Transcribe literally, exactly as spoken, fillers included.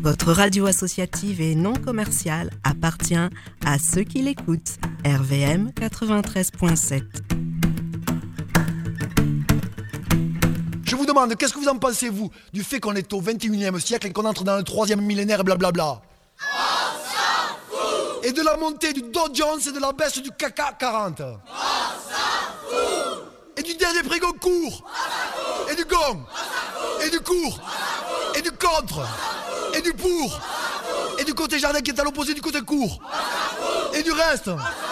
Votre radio associative et non commerciale appartient à ceux qui l'écoutent. R V M quatre-vingt-treize point sept. Je vous demande, qu'est-ce que vous en pensez, vous, du fait qu'on est au vingt et unième siècle et qu'on entre dans le troisième millénaire et blablabla? On s'en fout. Et de la montée du Dow Jones et de la baisse du C A C quarante. On s'en fout. Et du dernier prix Goncourt. Et du gong. Et du cours. Et du contre. Et du pour. Et du côté jardin qui est à l'opposé du côté court. Et du reste.